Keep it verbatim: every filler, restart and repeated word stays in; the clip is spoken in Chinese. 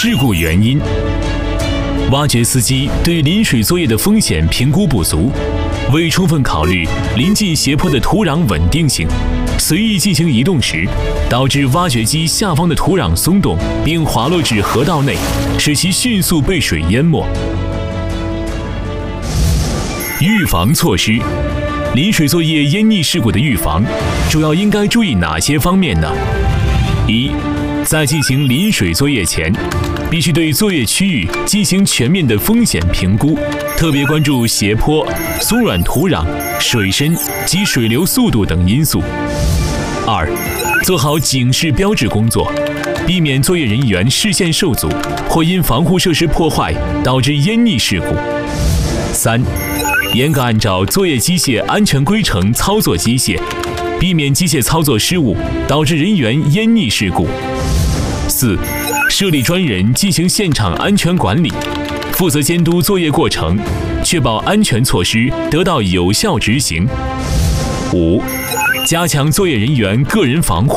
事故原因。挖掘司机对临水作业的风险评估不足，未充分考虑临近斜坡的土壤稳定性，随意进行移动时，导致挖掘机下方的土壤松动并滑落至河道内，使其迅速被水淹没。预防措施。临水作业淹溺事故的预防，主要应该注意哪些方面呢？一，在进行临水作业前，必须对作业区域进行全面的风险评估，特别关注斜坡、松软土壤、水深及水流速度等因素。二，做好警示标志工作，避免作业人员视线受阻或因防护设施破坏导致淹溺事故。三，严格按照作业机械安全规程操作机械，避免机械操作失误导致人员淹溺事故。四，设立专人进行现场安全管理，负责监督作业过程，确保安全措施得到有效执行。五，加强作业人员个人防护。